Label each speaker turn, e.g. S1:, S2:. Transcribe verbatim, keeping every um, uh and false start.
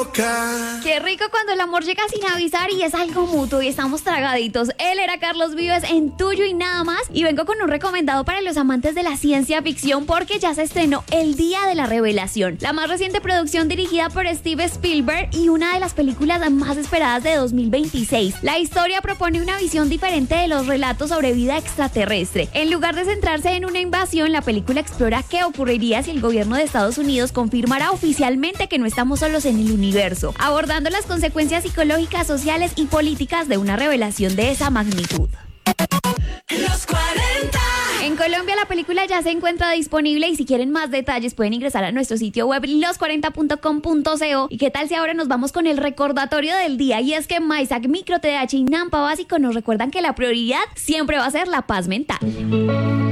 S1: boca.
S2: Qué rico cuando el amor llega sin avisar y es algo mutuo y estamos tragaditos. Él era Carlos Vives en Tuyo y Nada Más, y vengo con un recomendado para los amantes de la ciencia ficción porque ya se estrenó El Día de la Revelación, la más reciente producción dirigida por Steve Spielberg y una de las películas más esperadas de dos mil veintiséis. La historia propone una visión diferente de los relatos sobre vida extraterrestre. En lugar de centrarse en una invasión, la película explora qué ocurriría si el gobierno de Estados Unidos confirmara oficialmente que no estamos solos en el universo, abordando las consecuencias psicológicas, sociales y políticas de una revelación de esa magnitud.
S1: Los cuarenta.
S2: En Colombia la película ya se encuentra disponible y si quieren más detalles pueden ingresar a nuestro sitio web los cuarenta punto com punto co. ¿Y qué tal si ahora nos vamos con el recordatorio del día? Y es que Maisac, Micro, T D A H y Nampa Básico nos recuerdan que la prioridad siempre va a ser la paz mental.